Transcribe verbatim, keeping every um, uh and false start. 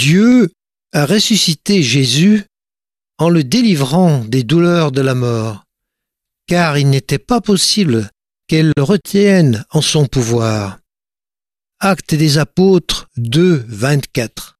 Dieu a ressuscité Jésus en le délivrant des douleurs de la mort, car il n'était pas possible qu'elle le retienne en son pouvoir. Actes des Apôtres deux, vingt-quatre.